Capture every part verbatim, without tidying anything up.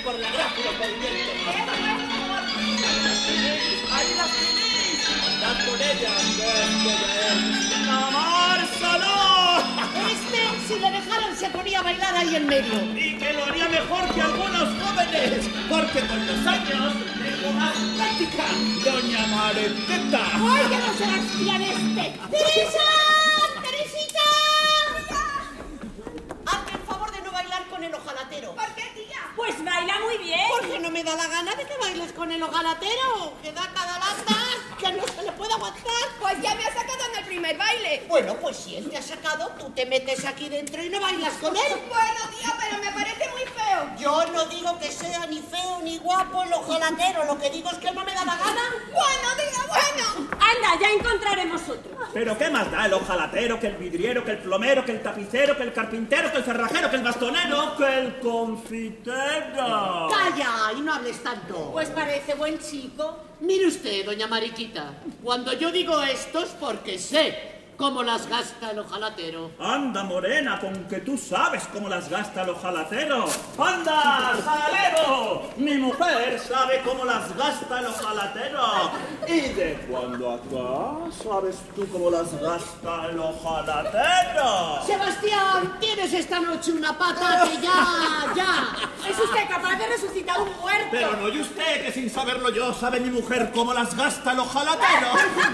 por la gracia y los movimientos. ¡Ahí las tenéis! ¡Andad con ellas! ¡Que esto ya es la Mársala! Este, si le dejaran, se ponía a bailar ahí en medio. Y que lo haría mejor que algunos jóvenes, porque con los años tengo más práctica. Doña Mareteta. ¡Ay, que no se Sebastián este! ¡Teresa! ¡Teresita! Hazme el favor de no bailar con el ojalatero. ¿Por qué, tía? Pues baila muy bien. Porque no me da la gana de que bailes con el ojalatero, que da cada lata que no se le puede aguantar. Pues ya me ha sacado en el primer baile. Bueno, pues si él te ha sacado, tú te metes aquí dentro y no bailas con él. Bueno, tía, pero me parece muy feo. Yo no digo que sea ni feo ni guapo el ojalatero, lo que digo es que no me da la gana. Bueno, tía, bueno. Anda, ya encontraremos otro. Pero ¿qué más da el ojalatero, que el vidriero, que el plomero, que el tapicero, que el carpintero, que el cerrajero, que el bastonero, que el confitero? ¡Calla! Y no hables tanto. Pues parece buen chico. Mire usted, doña Mariquita, cuando yo digo esto es porque sé cómo las gasta el ojalatero. Anda, morena, con que tú sabes cómo las gasta el ojalatero. ¡Anda, salero! Mi mujer sabe cómo las gasta el ojalatero. ¿Y de cuándo acá sabes tú cómo las gasta el ojalatero? Sebastián, tienes esta noche una pata que ya, ya. ¿Es usted capaz de resucitar un muerto? Pero no oye usted que sin saberlo yo sabe mi mujer cómo las gasta el ojalatero.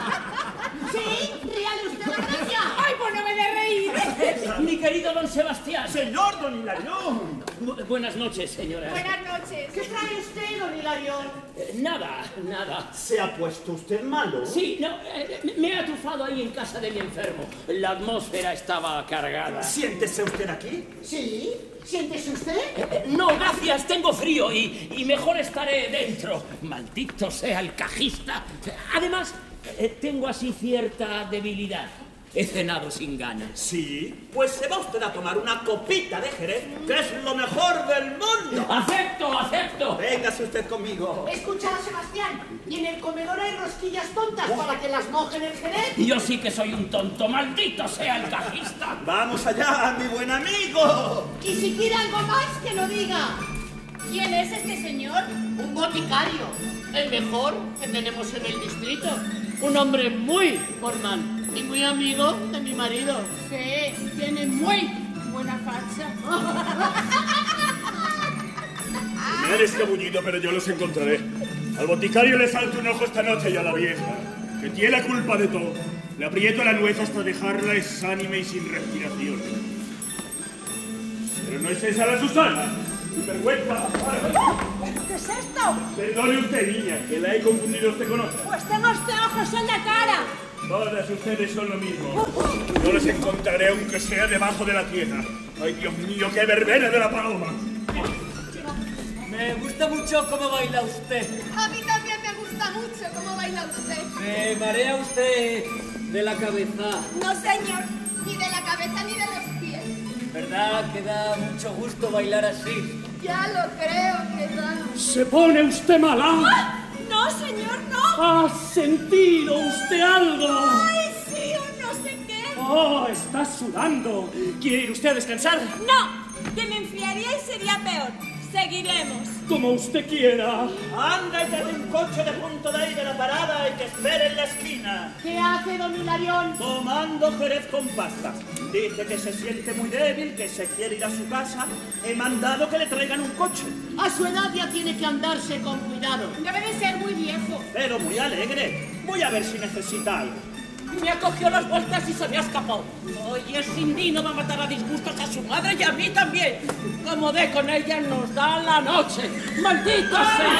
¿Sí? Ríale usted la gracia. ¡Ay, pues no me de reír! Mi querido don Sebastián. Señor don Hilarión. Bu- buenas noches, señora. Buenas noches. ¿Qué trae usted, don Hilarión? Eh, nada, nada. ¿Se ha puesto usted malo? Sí, no, eh, me he atufado ahí en casa de mi enfermo. La atmósfera estaba cargada. Siéntese usted aquí. ¿Sí? ¿Siéntese usted? Eh, No, gracias, tengo frío y, y mejor estaré dentro. Maldito sea el cajista. Además, eh, tengo así cierta debilidad. He cenado sin ganas. Sí, pues se va usted a tomar una copita de Jerez, que es lo mejor del mundo. ¡Acepto, acepto! Véngase usted conmigo. Escucha, Sebastián, y en el comedor hay rosquillas tontas para que las mojen el jerez. Yo sí que soy un tonto, maldito sea el cajista. Vamos allá, mi buen amigo. Y si quiere algo más, que lo diga. ¿Quién es este señor? Un boticario, el mejor que tenemos en el distrito. Un hombre muy formal y muy amigo de mi marido. Sí, tiene muy buena facha. Me han escabullido, pero yo los encontraré. Al boticario le salto un ojo esta noche y a la vieja, que tiene la culpa de todo. Le aprieto la nuez hasta dejarla exánime y sin respiración. Pero no es esa la Susana. ¡Sin vergüenza! ¿Qué es esto? Perdone usted, niña, que la he confundido usted con otra. Pues tengo usted ojos en la cara. Todas ustedes son lo mismo. Yo les encontraré aunque sea debajo de la tierra. ¡Ay, Dios mío, qué verbena de la paloma! Me gusta mucho cómo baila usted. A mí también me gusta mucho cómo baila usted. Me marea usted de la cabeza. No, señor. Ni de la cabeza ni de los pies. ¿Verdad que da mucho gusto bailar así? Ya lo creo que da. ¿Se pone usted mala? No, señor, no. ¿Ha sentido usted algo? Ay, sí, o no sé qué. ¡Oh, está sudando! ¿Quiere usted descansar? No, que me enfriaría y sería peor. Seguiremos. Como usted quiera. Anda y date un coche de punto de ahí de la parada y que espere en la esquina. ¿Qué hace, don Hilarión? Tomando Jerez con pasta. Dice que se siente muy débil, que se quiere ir a su casa. He mandado que le traigan un coche. A su edad ya tiene que andarse con cuidado. Debe de ser muy viejo. Pero muy alegre. Voy a ver si necesita algo. Me acogió las vueltas y se me ha escapado. Oye, Cindy no va a matar a disgustos a su madre y a mí también. Como de con ella nos da la noche. ¡Maldito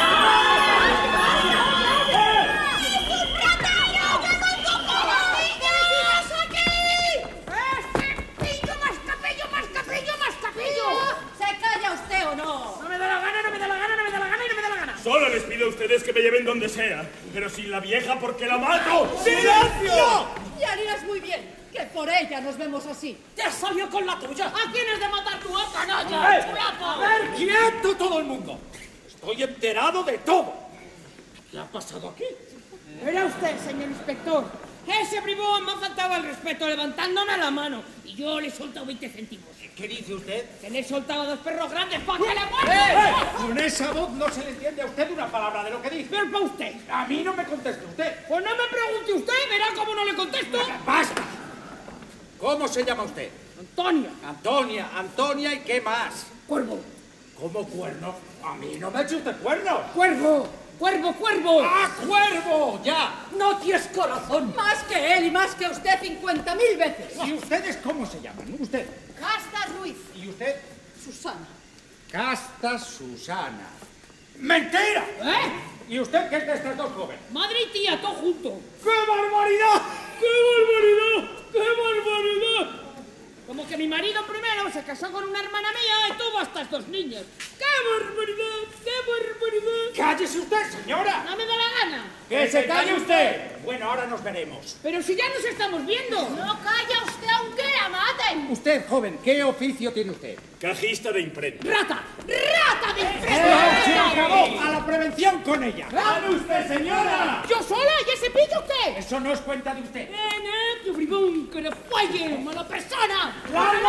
¡Pillo, más capello, más capello, más capello! ¿Se calla usted o no? No me da la gana, no me da la gana, no me da la gana y no me da la gana. Solo les pido a ustedes que me lleven donde sea. Pero sin la vieja, porque la mato. ¡Silencio! Y harías muy bien, que por ella nos vemos así. ¡Te has salido con la tuya! ¿A quién es de matar tu a canalla? ¡Eh! ¡A ver, quieto todo el mundo! Estoy enterado de todo. ¿Qué ha pasado aquí? Verá usted, señor inspector. Ese bribón me ha faltado el respeto levantándome la mano. Y yo le he soltado veinte céntimos. ¿Qué dice usted? Que le he soltado a dos perros grandes para que le ¡Eh! muerdan. ¡Con esa voz no se le entiende a usted una palabra de lo que dice. Pero para usted. A mí no me conteste usted. Pues no me pregunte usted, verá cómo no le contesto. ¡Basta! ¿Cómo se llama usted? Antonia. Antonia, Antonia, ¿y qué más? Cuervo. ¿Cómo cuerno? A mí no me eche usted cuerno. Cuervo. Cuervo, cuervo. ¡Ah, cuervo! ¡Ya! No tienes corazón. Más que él y más que usted cincuenta mil veces. ¿Y ustedes cómo se llaman? ¿Usted? Casta Ruiz. ¿Y usted? Susana. Casta Susana. ¡Mentira! ¿Eh? ¿Y usted qué es de estas dos jóvenes? Madre y tía, todo junto. ¡Qué barbaridad! ¡Qué barbaridad! ¡Qué barbaridad! Como que mi marido primero se casó con una hermana mía y tuvo a estas dos niñas. ¡Qué barbaridad! ¡Qué barbaridad! ¡Cállese usted, señora! No me da la gana. ¡Que se calle usted! Bueno, ahora nos veremos. Pero si ya nos estamos viendo. No calla usted aunque la maten. Usted, joven, ¿qué oficio tiene usted? Cajista de imprenta. ¡Rata! ¡Rata de ¡Se imprenta! acabó! ¡A la prevención con ella! ¡Hable usted, señora! ¿Yo sola? ¿Y ese pillo qué? Eso no es cuenta de usted. ¡Eh, eh! ¡Que bribón! ¡Que le falle! ¡Mala persona! ¡Largo!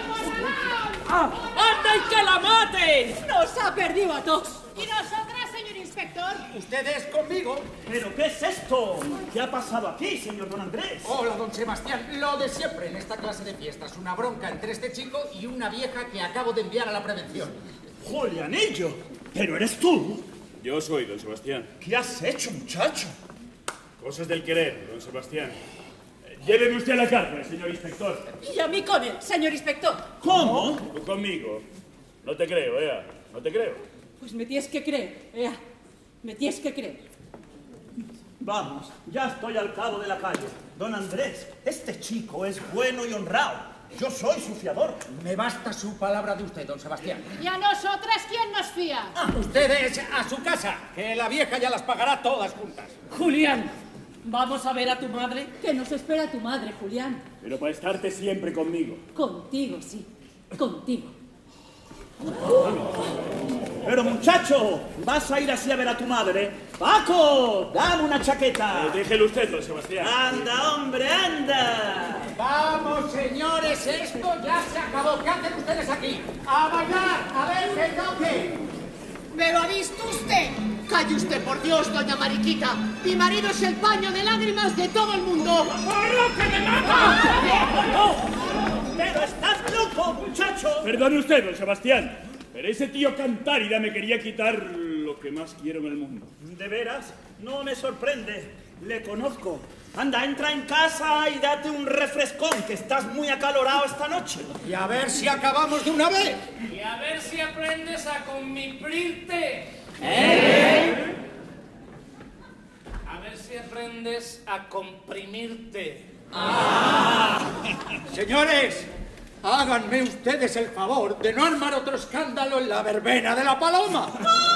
¡Anda y que la maten! Nos ha perdido a todos. ¿Y nosotras, señor inspector? ¿Usted es conmigo? ¿Pero qué es esto? ¿Qué ha pasado aquí, señor don Andrés? Hola, don Sebastián. Lo de siempre en esta clase de fiestas. Una bronca entre este chico y una vieja que acabo de enviar a la prevención. Julianillo, ¿pero eres tú? Yo soy don Sebastián. ¿Qué has hecho, muchacho? Cosas del querer, don Sebastián. Eh, Lléveme usted a la cárcel, señor inspector. Y a mí con él, señor inspector. ¿Cómo? Tú conmigo. No te creo, Ea. No te creo. Pues me tienes que creer, Ea. Me tienes que creer. Vamos, ya estoy al cabo de la calle. Don Andrés, este chico es bueno y honrado. Yo soy su fiador. Me basta su palabra de usted, don Sebastián. ¿Y a nosotras quién nos fía? Ustedes a su casa, que la vieja ya las pagará todas juntas. Julián, ¿vamos a ver a tu madre? ¿Qué nos espera tu madre, Julián? Pero para estarte siempre conmigo. Contigo, sí. Contigo. Pero muchacho, ¿vas a ir así a ver a tu madre? ¡Paco! ¡Dame una chaqueta! Eh, déjelo usted, don Sebastián. ¡Anda, hombre, anda! Vamos, señores, esto ya se acabó. ¿Qué hacen ustedes aquí? ¡A bailar! ¡A ver qué toque! ¿Me lo ha visto usted? Calle usted, por Dios, doña Mariquita. Mi marido es el paño de lágrimas de todo el mundo. ¡Corro, que me mata! ¡Pero estás loco, muchacho! Perdone usted, don Sebastián. Pero ese tío Cantárida me quería quitar lo que más quiero en el mundo. ¿De veras? No me sorprende. Le conozco. Anda, entra en casa y date un refrescón, que estás muy acalorado esta noche. Y a ver si acabamos de una vez. Y a ver si aprendes a comprimirte. ¿Eh? A ver si aprendes a comprimirte. Señores, háganme ustedes el favor de no armar otro escándalo en la verbena de la paloma.